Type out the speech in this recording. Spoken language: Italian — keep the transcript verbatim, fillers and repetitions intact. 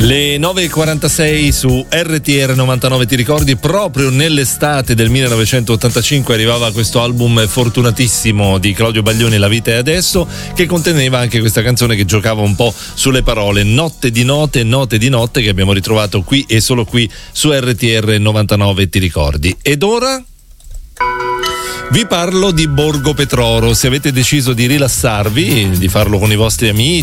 Le nove e quarantasei su R T R novantanove, ti ricordi? Proprio nell'estate del millenovecentottantacinque arrivava questo album fortunatissimo di Claudio Baglioni, La vita è adesso, che conteneva anche questa canzone che giocava un po' sulle parole, Notte di note, note di notte, che abbiamo ritrovato qui e solo qui su R T R novantanove, ti ricordi? Ed ora vi parlo di Borgo Petroro. Se avete deciso di rilassarvi, di farlo con i vostri amici,